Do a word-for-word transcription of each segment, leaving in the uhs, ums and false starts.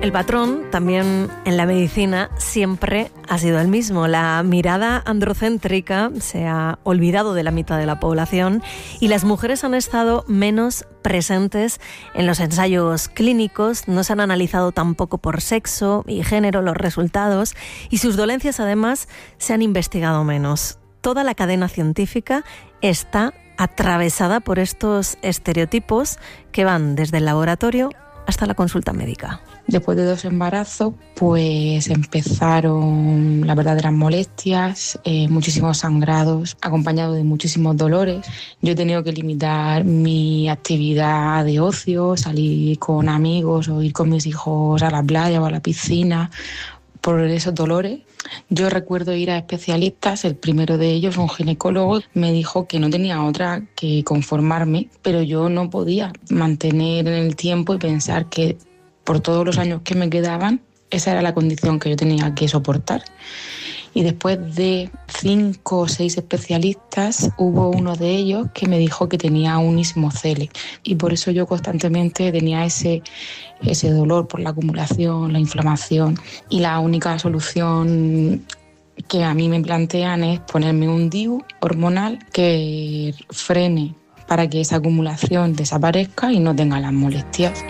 El patrón, también en la medicina, siempre ha sido el mismo. La mirada androcéntrica se ha olvidado de la mitad de la población y las mujeres han estado menos presentes en los ensayos clínicos, no se han analizado tampoco por sexo y género los resultados y sus dolencias además se han investigado menos. Toda la cadena científica está atravesada por estos estereotipos que van desde el laboratorio hasta la consulta médica. Después de dos embarazos, pues empezaron las verdaderas molestias, eh, muchísimos sangrados, acompañados de muchísimos dolores. Yo he tenido que limitar mi actividad de ocio, salir con amigos o ir con mis hijos a la playa o a la piscina por esos dolores. Yo recuerdo ir a especialistas, el primero de ellos, un ginecólogo, me dijo que no tenía otra que conformarme, pero yo no podía mantener en el tiempo y pensar que por todos los años que me quedaban, esa era la condición que yo tenía que soportar. Y después de cinco o seis especialistas, hubo uno de ellos que me dijo que tenía un ismocele. Y por eso yo constantemente tenía ese, ese dolor por la acumulación, la inflamación. Y la única solución que a mí me plantean es ponerme un D I U hormonal que frene para que esa acumulación desaparezca y no tenga las molestias.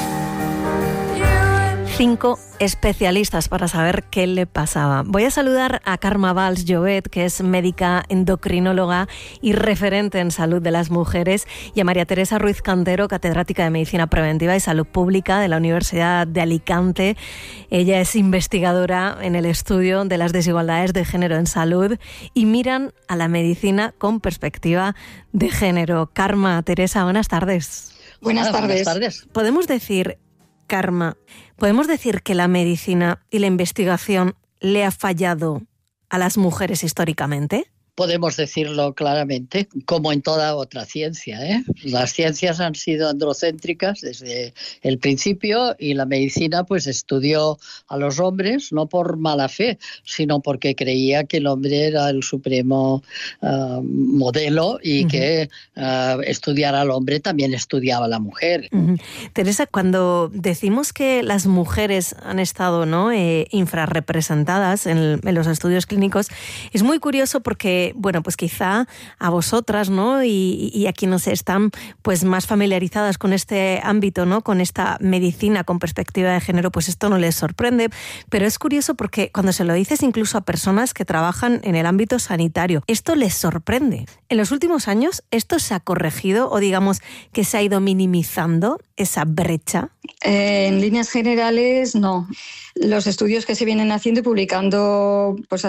Cinco especialistas para saber qué le pasaba. Voy a saludar a Carme Valls Llobet, que es médica endocrinóloga y referente en salud de las mujeres, y a María Teresa Ruiz Cantero, catedrática de Medicina Preventiva y Salud Pública de la Universidad de Alicante. Ella es investigadora en el estudio de las desigualdades de género en salud y miran a la medicina con perspectiva de género. Carme, Teresa, buenas tardes. Buenas tardes. Buenas tardes. Podemos decir, Carme, ¿podemos decir que la medicina y la investigación le ha fallado a las mujeres históricamente? Podemos decirlo claramente, como en toda otra ciencia, ¿eh? Las ciencias han sido androcéntricas desde el principio y la medicina pues estudió a los hombres no por mala fe, sino porque creía que el hombre era el supremo uh, modelo y uh-huh. que uh, estudiar al hombre también estudiaba a la mujer. Uh-huh. Teresa, cuando decimos que las mujeres han estado, ¿no?, eh, infrarrepresentadas en, en los estudios clínicos, es muy curioso porque bueno, pues quizá a vosotras, ¿no?, y, y a quienes están pues más familiarizadas con este ámbito, ¿no?, con esta medicina con perspectiva de género, pues esto no les sorprende, pero es curioso porque cuando se lo dices incluso a personas que trabajan en el ámbito sanitario, esto les sorprende. En los últimos años, ¿esto se ha corregido o digamos que se ha ido minimizando esa brecha? Eh, en líneas generales, no. Los estudios que se vienen haciendo y publicando pues